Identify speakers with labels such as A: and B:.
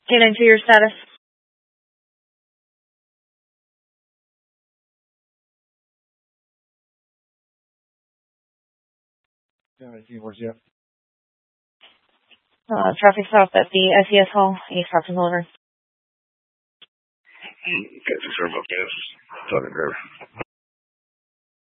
A: Get into your status. Traffic stop at the SES Hall. East Hudson Boulevard.
B: Okay, sir, okay. Talking driver.